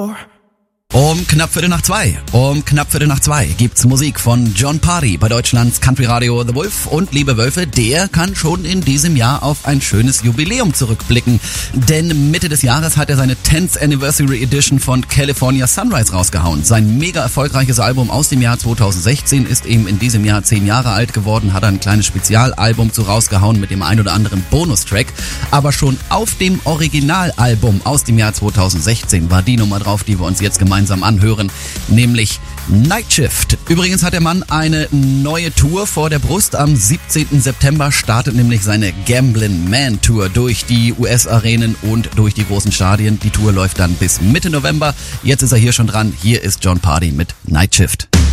Um knapp Viertel nach zwei gibt's Musik von Jon Pardi bei Deutschlands Country-Radio The Wolf. Und liebe Wölfe, der kann schon in diesem Jahr auf ein schönes Jubiläum zurückblicken. Denn Mitte des Jahres hat er seine 10th Anniversary Edition von California Sunrise rausgehauen. Sein mega erfolgreiches Album aus dem Jahr 2016 ist eben in diesem Jahr 10 Jahre alt geworden, hat ein kleines Spezialalbum zu rausgehauen mit dem ein oder anderen Bonustrack. Aber schon auf dem Originalalbum aus dem Jahr 2016 war die Nummer drauf, die wir uns jetzt gemeinsam anhören, nämlich Night Shift. Übrigens hat der Mann eine neue Tour vor der Brust. Am 17. September startet nämlich seine Gamblin' Man Tour durch die US-Arenen und durch die großen Stadien. Die Tour läuft dann bis Mitte November. Jetzt ist er hier schon dran. Hier ist Jon Pardi mit Night Shift.